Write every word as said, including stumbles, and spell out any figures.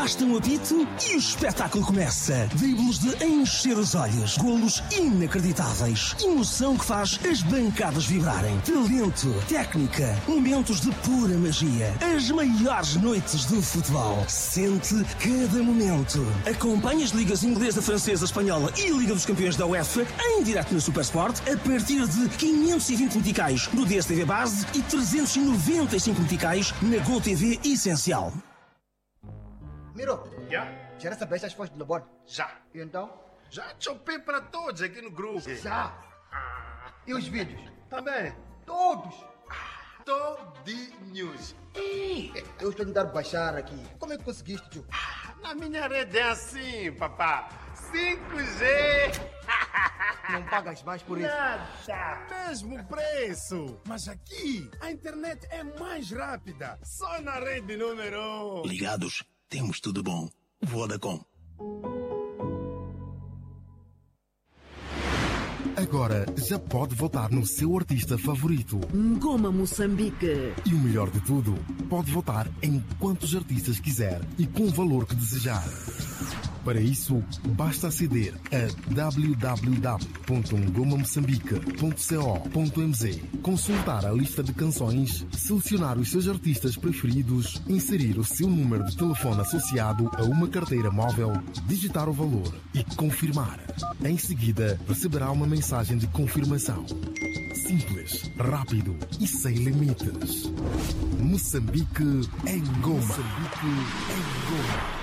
Basta um apito e o espetáculo começa. Dribles de encher os olhos, golos inacreditáveis, emoção que faz as bancadas vibrarem, talento, técnica, momentos de pura magia, as maiores noites do futebol. Sente cada momento. Acompanhe as ligas inglesa, francesa, espanhola e Liga dos Campeões da UEFA em direto na Supersport a partir de quinhentos e vinte meticais no D S T V Base e trezentos e noventa e cinco meticais na Gol T V Essencial. Miro, Já? já recebeste as fotos do Lebon? Já. E então? Já chopei para todos aqui no grupo. Já. E os vídeos? Também. Todos. Todinhos. Eu estou a tentar baixar aqui. Como é que conseguiste, tio? Na minha rede é assim, papá. cinco G. Não pagas mais por isso? Nada. Mesmo preço. Mas aqui a internet é mais rápida. Só na rede número um. Ligados, temos tudo bom. Vodacom. Agora já pode votar no seu artista favorito. Ngoma Moçambique. E o melhor de tudo, pode votar em quantos artistas quiser e com o valor que desejar. Para isso, basta aceder a w w w ponto ngoma moçambique ponto co ponto m z, consultar a lista de canções, selecionar os seus artistas preferidos, inserir o seu número de telefone associado a uma carteira móvel, digitar o valor e confirmar. Em seguida, receberá uma mensagem de confirmação. Simples, rápido e sem limites. Moçambique em Goma. Moçambique em Goma.